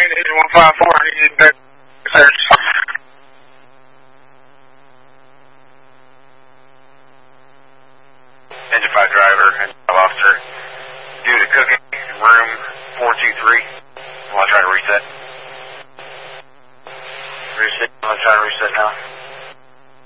Engine 154, I need you to search. Engine 5 driver and officer. Due to cooking, room 423. I want to try to reset. I'm going to try to reset now.